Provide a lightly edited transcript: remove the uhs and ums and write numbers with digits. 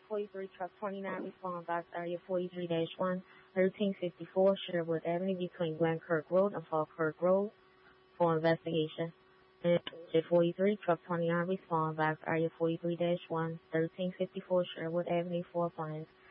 43 truck 29 respond box area 43-1, 1354 Sherwood Avenue between Glenkirk Road and Falkirk Road for investigation. And 43 truck 29 respond box area 43-1, 1354 Sherwood Avenue for appliance.